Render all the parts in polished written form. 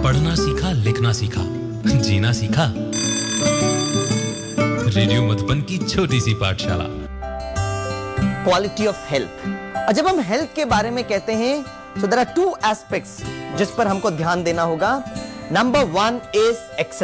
पढ़ना सीखा, लिखना सीखा, जीना सीखा। रेडियो मधुबन की छोटी सी पाठशाला। Quality of health. और जब हम हेल्थ के बारे में कहते हैं so there are two aspects जिस पर हमको ध्यान देना होगा। नंबर 1 इज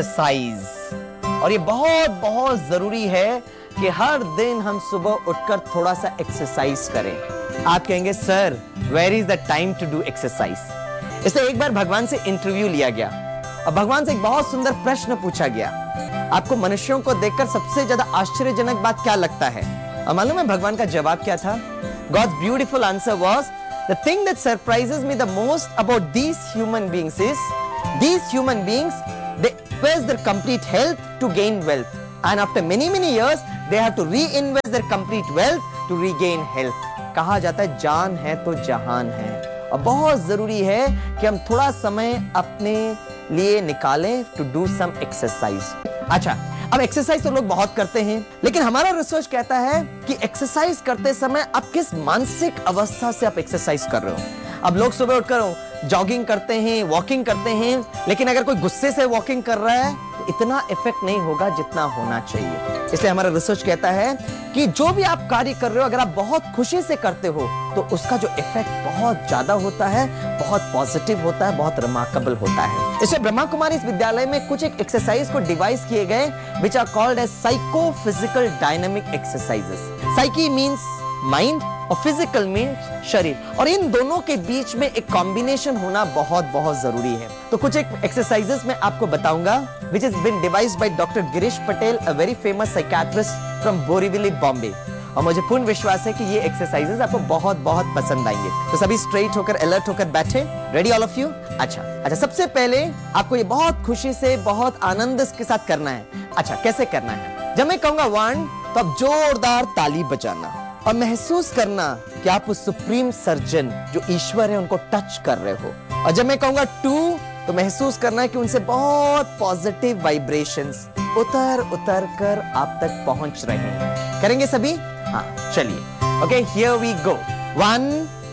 एक्सरसाइज, और ये बहुत बहुत जरूरी है कि हर दिन हम सुबह उठकर थोड़ा सा एक्सरसाइज करें। आप कहेंगे sir where is the time to do exercise. इसलिए एक बार भगवान से इंटरव्यू लिया गया और भगवान से एक बहुत सुंदर प्रश्न पूछा गया, आपको मनुष्यों को देखकर सबसे ज्यादा आश्चर्यजनक बात क्या लगता है? और मालूम है भगवान का जवाब क्या था? God's beautiful answer was, the thing that surprises me the most about these human beings is, these human beings, they invest their complete health to gain wealth, and after many years they have to reinvest their complete wealth to regain health. कहा जाता है जान है तो जहान है, और बहुत जरूरी है कि हम थोड़ा समय अपने लिए निकालें to do some exercise. अच्छा, अब एक्सरसाइज तो लोग बहुत करते हैं, लेकिन हमारा रिसर्च कहता है कि एक्सरसाइज करते समय आप किस मानसिक अवस्था से आप एक्सरसाइज कर रहे हो। अब लोग सुबह उठकर जॉगिंग करते हैं, वॉकिंग करते हैं, लेकिन अगर कोई गुस्से से वॉकिंग कर रहा है तो इतना इफेक्ट नहीं होगा जितना होना चाहिए। इसलिए हमारा रिसर्च कहता है कि जो भी आप कार्य कर रहे हो, अगर आप बहुत खुशी से करते हो तो उसका जो इफेक्ट बहुत ज्यादा होता है, बहुत पॉजिटिव होता है, बहुत रिमार्केबल होता है। इसलिए ब्रह्मा कुमारी इस विद्यालय में कुछ एक एक्सरसाइज को डिवाइस किए गए which are called as psychophysical dynamic exercises. Psyche means mind और physical means शरीर, और इन दोनों के बीच में एक कॉम्बिनेशन होना बहुत बहुत जरूरी है। तो कुछ एक एक्सरसाइजेस मैं आपको बताऊंगा which has been devised by Dr. Girish Patel, a very famous psychiatrist from Borivali, Bombay. और मुझे पूर्ण विश्वास है कि ये एक्सरसाइजेस आपको बहुत बहुत पसंद आएंगे। तो सभी स्ट्रेट होकर, अलर्ट होकर बैठे। Ready all of you? अच्छा, सबसे पहले आपको ये बहुत खुशी से, बहुत आनंद के साथ करना है। अच्छा, कैसे करना है? जब मैं कहूंगा 1 तो आप जोरदार ताली बजाना और महसूस करना कि आप उस सुप्रीम सर्जन जो ईश्वर है उनको टच कर रहे हो। और जब मैं कहूंगा 2 तो महसूस करना है कि उनसे बहुत पॉजिटिव वाइब्रेशंस उतर कर आप तक पहुंच रहे हैं। करेंगे सभी? हाँ, चलिए। Okay, here we go. 1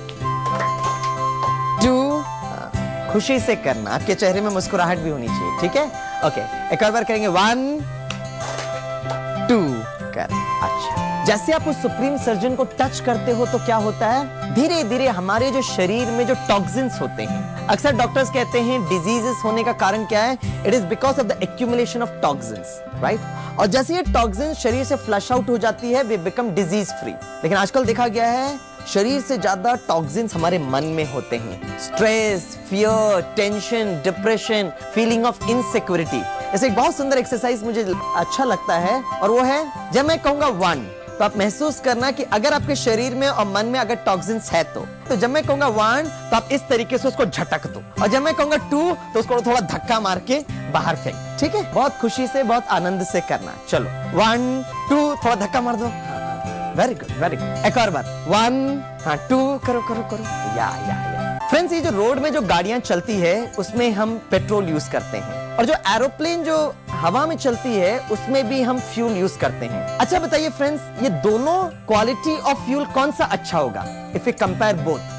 2, खुशी से करना, आपके चेहरे में मुस्कुराहट भी होनी चाहिए, ठीक है? ओके, एक और बार करेंगे। 1 2 कर। अच्छा, जैसे आप उस सुप्रीम सर्जन को टच करते हो तो क्या होता है? धीरे धीरे हमारे जो शरीर में जो टॉक्सिन्स होते हैं, अक्सर डॉक्टर्स कहते हैं डिजीजेस होने का कारण क्या है? It is because of the accumulation of toxins, right? और जैसे ये टॉक्सिन्स शरीर से फ्लश आउट हो जाती है, वी बिकम डिजीज फ्री। लेकिन आजकल देखा गया है शरीर से ज्यादा टॉक्सिन्स हमारे मन में होते हैं। Stress, fear, tension, depression, feeling of insecurity. ऐसे एक बहुत सुंदर एक्सरसाइज मुझे अच्छा लगता है, और वो है जब मैं कहूंगा 1 तो आप महसूस करना कि अगर आपके शरीर में और मन में अगर टॉक्सिन्स है तो जब मैं कहूंगा 1 तो आप इस तरीके से उसको झटक दो, और जब मैं कहूंगा 2 तो उसको थोड़ा धक्का मार के बाहर फेंक। ठीक है? बहुत खुशी से, बहुत आनंद से करना। चलो 1 2, थोड़ा धक्का मार दो। Very good, very good. एक और बार 1 2, करो। या फ्रेंड्स, ये जो रोड में जो गाड़ियां चलती है उसमें हम पेट्रोल यूज करते हैं, और जो एरोप्लेन जो हवा में चलती है उसमें भी हम फ्यूल यूज करते हैं। अच्छा बताइए फ्रेंड्स, ये दोनों क्वालिटी ऑफ फ्यूल कौन सा अच्छा होगा? If you compare both.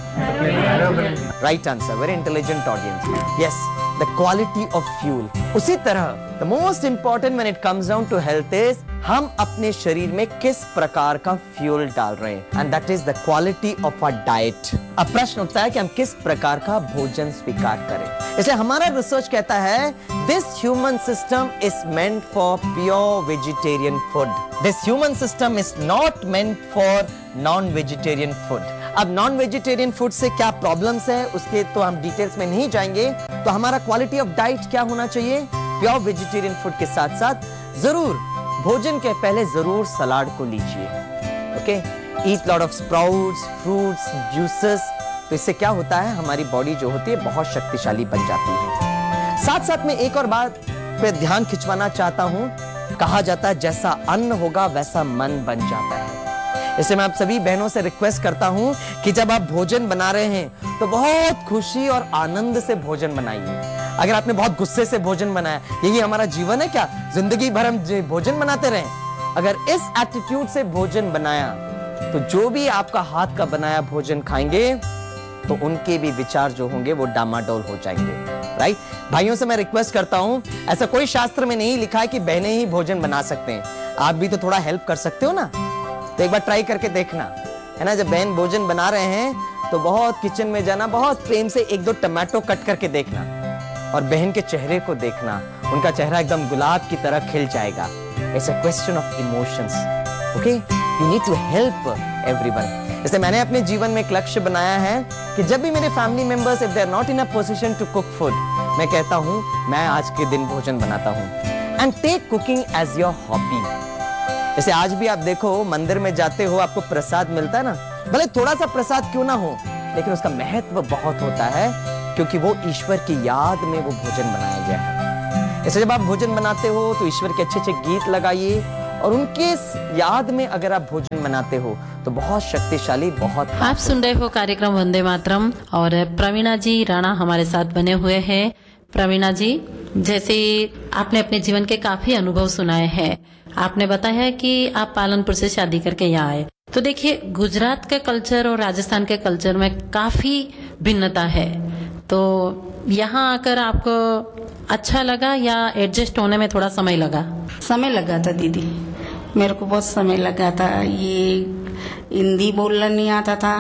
Right answer, very intelligent audience. Yes, the quality of fuel. उसी तरह the most important when it comes down to health is हम अपने शरीर में किस प्रकार का फ्यूल डाल रहे हैं, and that is the quality of our diet. अब प्रश्न उठता है कि हम किस प्रकार का भोजन स्वीकार करें। इसलिए हमारा रिसर्च कहता है this human system is meant for pure vegetarian food. This human system is not meant for non vegetarian food. अब नॉन वेजिटेरियन फूड से क्या प्रॉब्लम्स है उसके तो हम डिटेल्स में नहीं जाएंगे। तो हमारा क्वालिटी ऑफ डाइट क्या होना चाहिए? प्योर वेजिटेरियन फूड के साथ साथ जरूर भोजन के पहले जरूर सलाद को लीजिए। Okay, eat lot of sprouts, fruits, juices. तो इससे क्या होता है, हमारी बॉडी जो होती है बहुत शक्तिशाली बन जाती है। साथ साथ में एक और बात पे ध्यान खिंचवाना चाहता हूं। कहा जाता है जैसा अन्न होगा वैसा मन बन जाता है। इसलिए मैं आप सभी बहनों से रिक्वेस्ट करता हूं कि जब आप भोजन बना रहे हैं तो बहुत खुशी और आनंद से भोजन बनाइए। अगर आपने बहुत गुस्से से भोजन बनाया, यही हमारा जीवन है क्या? जिंदगी भर हम भोजन बनाते रहें? अगर इस एटीट्यूड से भोजन बनाया तो जो भी आपका हाथ का बनाया भोजन खाएंगे तो उनके भी विचार जो होंगे वो डामाडोल हो जाएंगे, राइट। भाइयों से मैं रिक्वेस्ट करता हूं, ऐसा कोई शास्त्र में नहीं लिखा है कि बहनें ही भोजन बना सकते हैं, आप भी तो थोड़ा हेल्प कर सकते हो ना। तो एक बार ट्राई करके देखना, है ना। जब बहन भोजन बना रहे हैं तो बहुत किचन में जाना, बहुत प्रेम से 1-2 टमाटो कट करके देखना और बहन के चेहरे को देखना, उनका चेहरा एकदम गुलाब की तरह खिल जाएगा। It's a question of emotions, okay. You need to help everyone. इसलिए मैंने अपने जीवन में एक लक्ष्य बनाया है कि जब भी मेरे family members if they are not in a position to cook food, मैं कहता हूं मैं आज के दिन भोजन बनाता हूं। And take cooking as your hobby. जैसे आज भी आप देखो, मंदिर में जाते हो, आपको प्रसाद मिलता है ना, भले थोड़ा सा प्रसाद क्यों ना हो, लेकिन उसका महत्व बहुत होता है, क्योंकि वो ईश्वर की याद में वो भोजन बनाया गया है। ऐसे जब आप भोजन बनाते हो तो ईश्वर के अच्छे अच्छे गीत लगाइए, और उनके याद में अगर आप भोजन बनाते हो तो बहुत शक्तिशाली, बहुत। आप सुन रहे हो कार्यक्रम वंदे मातरम, और प्रवीणा जी राणा हमारे साथ बने हुए हैं। प्रवीणा जी, जैसे आपने अपने जीवन के काफी अनुभव सुनाए हैं, आपने बताया कि आप पालनपुर से शादी करके यहाँ आए, तो देखिए गुजरात के कल्चर और राजस्थान के कल्चर में काफी भिन्नता है। तो यहाँ आकर आपको अच्छा लगा या एडजस्ट होने में थोड़ा समय लगा? समय लगा था दीदी, मेरे को बहुत समय लगा था। ये हिंदी बोलना नहीं आता था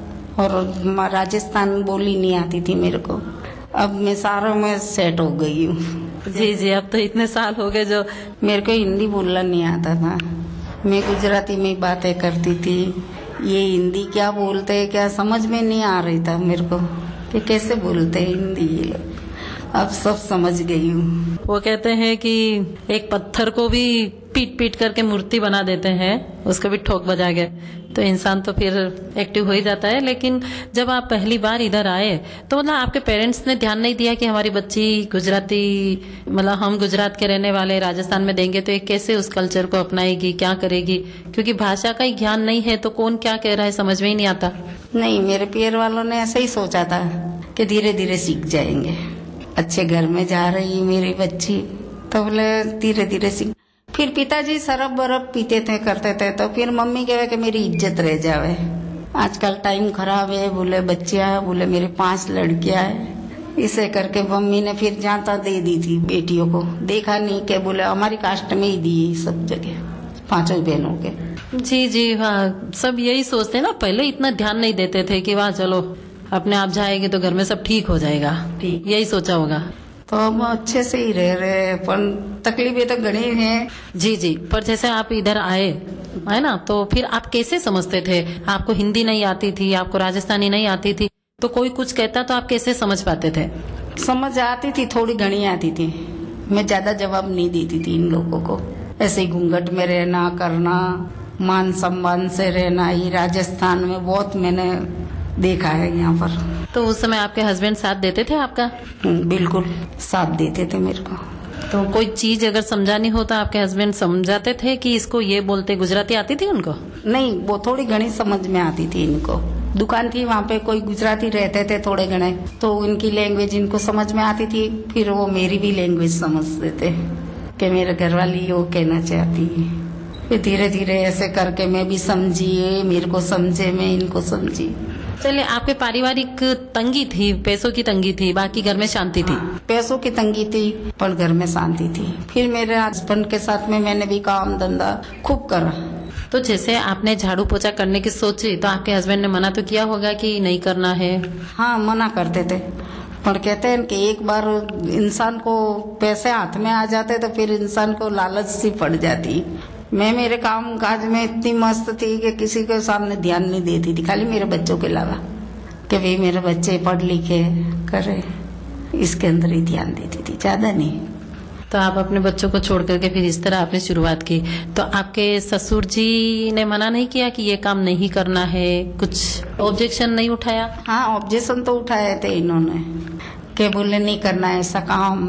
और राजस्थान बोली नहीं आती थी मेरे को। अब मैं सारों में सेट हो गई हूँ। जी जी, अब तो इतने साल हो गए जो मेरे को हिंदी बोलना नहीं आता था, मैं गुजराती में बातें करती थी। ये हिंदी क्या बोलते हैं क्या समझ में नहीं आ रही था मेरे को कि कैसे बोलते हैं हिंदी ये लोग। अब सब समझ गई हूँ। वो कहते हैं कि एक पत्थर को भी पीट पीट करके मूर्ति बना देते हैं, उसको भी ठोक बजा के, तो इंसान तो फिर एक्टिव हो ही जाता है। लेकिन जब आप पहली बार इधर आए तो मतलब आपके पेरेंट्स ने ध्यान नहीं दिया कि हमारी बच्ची गुजराती, मतलब हम गुजरात के रहने वाले राजस्थान में देंगे तो ये कैसे उस कल्चर को अपनाएगी, क्या करेगी, क्योंकि भाषा का ही ज्ञान नहीं है तो कौन क्या कह रहा है समझ में ही नहीं आता। नहीं, मेरे पियर वालों ने ऐसा ही सोचा था कि धीरे धीरे सीख जाएंगे, अच्छे घर में जा रही मेरी बच्ची, तो बोले धीरे धीरे सीख। फिर पिताजी शराब बरब पीते थे, करते थे, तो फिर मम्मी कहे कि मेरी इज्जत रह जावे, आजकल टाइम खराब है, बोले बच्चियां, बोले मेरे 5 लड़कियां है, इसे करके मम्मी ने फिर जाता दे दी थी बेटियों को। देखा नहीं के बोले हमारी कास्ट में ही दी सब जगह 5 बहनों के। जी जी, हाँ, सब यही सोचते हैं ना, पहले इतना ध्यान नहीं देते थे कि वाह चलो अपने आप जाएगी तो घर में सब ठीक हो जाएगा, यही सोचा होगा। तो हम अच्छे से ही रह रहे, पर तकलीफें तो घनी हैं। जी जी, पर जैसे आप इधर आए है ना, तो फिर आप कैसे समझते थे? आपको हिंदी नहीं आती थी, आपको राजस्थानी नहीं आती थी, तो कोई कुछ कहता तो आप कैसे समझ पाते थे? समझ आती थी, थोड़ी घनी आती थी, मैं ज्यादा जवाब नहीं देती थी इन लोगों को। ऐसे ही घूंघट में रहना करना, मान सम्मान से रहना, ये राजस्थान में बहुत मैंने देखा है यहाँ पर। तो उस समय आपके हस्बैंड साथ देते थे आपका? बिल्कुल साथ देते थे मेरे को। तो कोई चीज अगर समझानी हो तो आपके हस्बैंड समझाते थे कि इसको ये बोलते? गुजराती आती थी उनको? नहीं, वो थोड़ी घनी समझ में आती थी इनको। दुकान थी वहाँ पे, कोई गुजराती रहते थे थोड़े घने, तो उनकी लैंग्वेज इनको समझ में आती थी, फिर वो मेरी भी लैंग्वेज समझते थे कि मेरे घर वाली वो कहना चाहती है। फिर धीरे धीरे ऐसे करके मैं भी समझी, मेरे को समझे, मैं इनको समझी। चलिए, आपके पारिवारिक तंगी थी, पैसों की तंगी थी, बाकी घर में शांति थी? पैसों की तंगी थी पर घर में शांति थी। फिर मेरे हस्बैंड के साथ में मैंने भी काम धंधा खूब करा। तो जैसे आपने झाड़ू पोछा करने की सोची तो आपके हस्बैंड ने मना तो किया होगा कि नहीं करना है? हाँ, मना करते थे, पर कहते हैं कि एक बार इंसान को पैसे हाथ में आ जाते तो फिर इंसान को लालच सी पड़ जाती। मैं मेरे काम काज में इतनी मस्त थी कि किसी के सामने ध्यान नहीं देती थी, खाली मेरे बच्चों के अलावा, कि भाई मेरे बच्चे पढ़ लिखे करे, इसके अंदर ही ध्यान देती थी, ज्यादा नहीं। तो आप अपने बच्चों को छोड़ करके फिर इस तरह आपने शुरुआत की, तो आपके ससुर जी ने मना नहीं किया कि ये काम नहीं करना है? कुछ ऑब्जेक्शन नहीं उठाया? हाँ, ऑब्जेक्शन तो उठाए थे इन्होंने, कि बोले नहीं करना है ऐसा काम,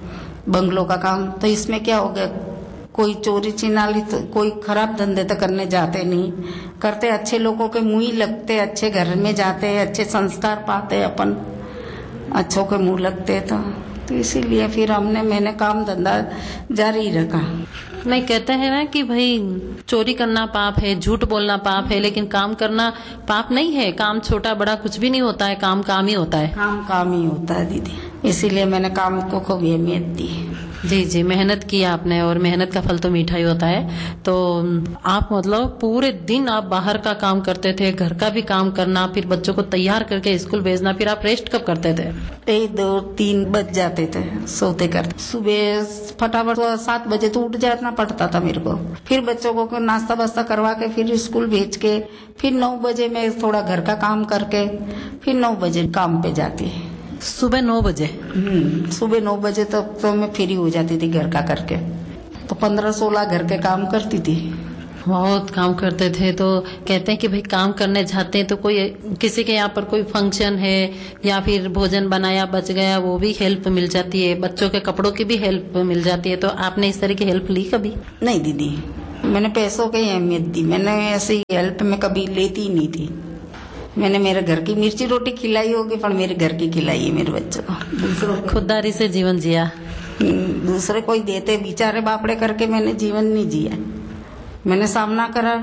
बंगलों का काम, तो इसमें क्या हो गया, कोई चोरी चिनाली तो कोई खराब धंधे तो करने जाते नहीं, करते अच्छे लोगों के मुंह ही लगते, अच्छे घर में जाते, अच्छे संस्कार पाते, अपन अच्छों के मुंह लगते, तो तो इसीलिए फिर मैंने काम धंधा जारी रखा। नहीं, कहते हैं ना कि भाई चोरी करना पाप है, झूठ बोलना पाप है, लेकिन काम करना पाप नहीं है। काम छोटा बड़ा कुछ भी नहीं होता है, काम काम ही होता है। काम काम ही होता है दीदी, इसीलिए मैंने काम को खूब अहमियत दी। जी जी, मेहनत की आपने और मेहनत का फल तो मीठा ही होता है। तो आप मतलब पूरे दिन आप बाहर का काम करते थे, घर का भी काम करना, फिर बच्चों को तैयार करके स्कूल भेजना, फिर आप रेस्ट कब करते थे? 2-3 बज जाते थे सोते करते। सुबह फटाफट 7 बजे तो उठ जाना पड़ता था मेरे को, फिर बच्चों को नाश्ता वास्ता करवा के फिर स्कूल भेज के फिर 9 बजे मैं थोड़ा घर का काम करके फिर 9 बजे काम पे जाती। सुबह 9 बजे? सुबह 9 बजे तक तो मैं फ्री हो जाती थी घर का करके, तो 15-16 घर के काम करती थी। बहुत काम करते थे। तो कहते हैं कि भाई काम करने जाते हैं तो कोई किसी के यहाँ पर कोई फंक्शन है या फिर भोजन बनाया बच गया, वो भी हेल्प मिल जाती है, बच्चों के कपड़ों की भी हेल्प मिल जाती है। तो आपने इस तरह की हेल्प ली कभी? नहीं दीदी, मैंने पैसों की अहमियत दी, मैंने ऐसी हेल्प में कभी लेती ही नहीं थी। मैंने मेरे घर की मिर्ची रोटी खिलाई होगी, पर मेरे घर की खिलाई है मेरे बच्चों को। दूसरों खुददारी से जीवन जिया। दूसरे कोई देते बेचारे बापड़े करके मैंने जीवन नहीं जिया। मैंने सामना करा,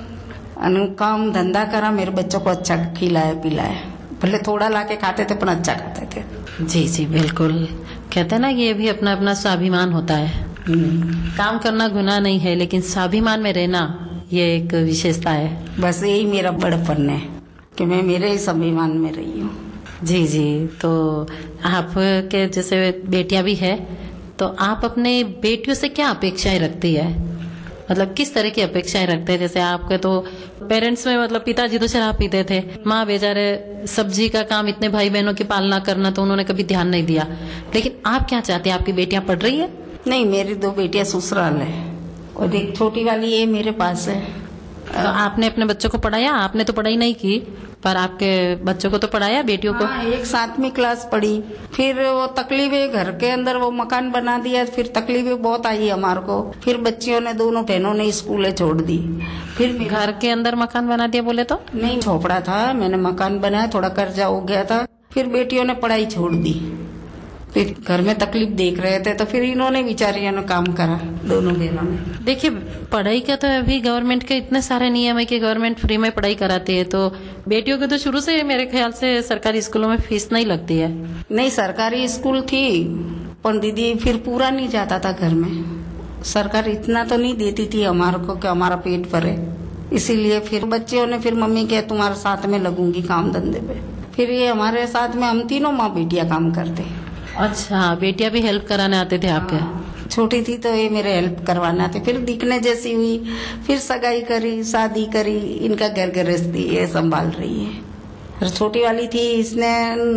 काम धंधा करा, मेरे बच्चों को अच्छा खिलाया पिलाया, भले थोड़ा लाके खाते थे पर अच्छा खाते थे। जी जी बिल्कुल, कहते हैं ना ये भी अपना अपना स्वाभिमान होता है। काम करना गुनाह नहीं है, लेकिन स्वाभिमान में रहना ये एक विशेषता है। बस यही मेरा बड़पन है कि मैं मेरे ही स्वाभिमान में रही हूँ। जी जी, तो आपके जैसे बेटियां भी है, तो आप अपने बेटियों से क्या अपेक्षाएं रखती है? मतलब किस तरह की अपेक्षाएं रखते हैं? जैसे आपके तो पेरेंट्स में मतलब पिताजी तो शराब पीते थे, माँ बेचारे सब्जी का काम, इतने भाई बहनों की पालना करना, तो उन्होंने कभी ध्यान नहीं दिया। लेकिन आप क्या चाहते हैं? आपकी बेटियां पढ़ रही है? नहीं, मेरी 2 बेटियां ससुराल है और एक छोटी वाली ये मेरे पास है। तो आपने अपने बच्चों को पढ़ाया? आपने तो पढ़ाई नहीं की, पर आपके बच्चों को तो पढ़ाया, बेटियों को? हाँ, एक 7वीं क्लास पढ़ी, फिर वो तकलीफें घर के अंदर वो मकान बना दिया, फिर तकलीफें बहुत आई हमारे को, फिर बच्चियों ने दोनों बहनों ने स्कूलें छोड़ दी। फिर घर के अंदर मकान बना दिया बोले तो? नहीं, झोपड़ा था, मैंने मकान बनाया, थोड़ा कर्जा हो गया था, फिर बेटियों ने पढ़ाई छोड़ दी, फिर घर में तकलीफ देख रहे थे, तो फिर इन्होंने बेचारियों ने काम करा, दोनों बहनों ने। देखिए, पढ़ाई का तो अभी गवर्नमेंट के इतने सारे नियम है कि गवर्नमेंट फ्री में पढ़ाई कराती है, तो बेटियों को तो शुरू से मेरे ख्याल से सरकारी स्कूलों में फीस नहीं लगती है। नहीं, सरकारी स्कूल थी, पर दीदी फिर पूरा नहीं जाता था घर में, सरकार इतना तो नहीं देती थी हमारे को कि हमारा पेट भरे। इसीलिए फिर बच्चियों ने फिर मम्मी के तुम्हारे साथ में लगूंगी काम धंधे पे, फिर ये हमारे साथ में हम तीनों माँ बेटियां काम करते। अच्छा, बेटियां भी हेल्प कराने आते थे आपके? छोटी थी तो ये मेरे हेल्प करवाना थे, फिर दिखने जैसी हुई, फिर सगाई करी, शादी करी, इनका घर गृहस्थी ये संभाल रही है। और छोटी वाली थी, इसने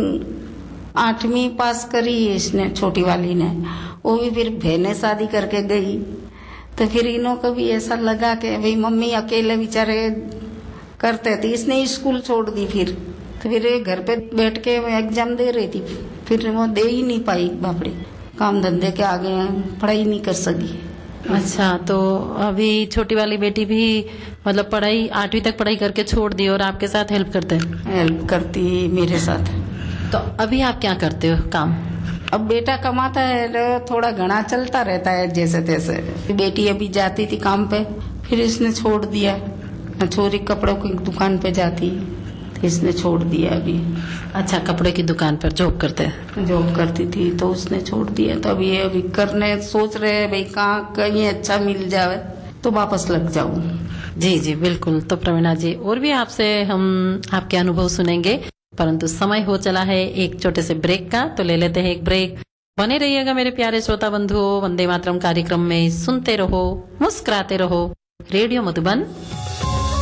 8वीं पास करी, इसने छोटी वाली ने, वो भी फिर बहने शादी करके गई, तो फिर इन्हों को भी ऐसा लगा कि भाई मम्मी अकेले बेचारे करते थे, इसने स्कूल छोड़ दी। फिर ये घर पे बैठ के एग्जाम दे रही थी, फिर वो दे ही नहीं पाई बापड़ी, काम धंधे के आगे पढ़ाई नहीं कर सकी। अच्छा, तो अभी छोटी वाली बेटी भी मतलब पढ़ाई 8वीं तक पढ़ाई करके छोड़ दी और आपके साथ हेल्प हेल्प करती मेरे साथ। तो अभी आप क्या करते हो काम? अब बेटा कमाता है, थोड़ा घना चलता रहता है जैसे तैसे। बेटी अभी जाती थी काम पे, फिर इसने छोड़ दिया, छोरी कपड़ों की दुकान पे जाती, इसने छोड़ दिया अभी। अच्छा, कपड़े की दुकान पर जॉब करती थी तो उसने छोड़ दिया, तो अभी करने सोच रहे हैं भाई कहाँ कहीं अच्छा मिल जाए तो वापस लग जाऊं। जी जी बिल्कुल। तो प्रवीणा जी, और भी आपसे हम आपके अनुभव सुनेंगे, परंतु समय हो चला है एक छोटे से ब्रेक का, तो ले लेते हैं एक ब्रेक। बने रहिएगा मेरे प्यारे श्रोता बंधुओं, वंदे मातरम कार्यक्रम में सुनते रहो, मुस्कुराते रहो, रेडियो मधुबन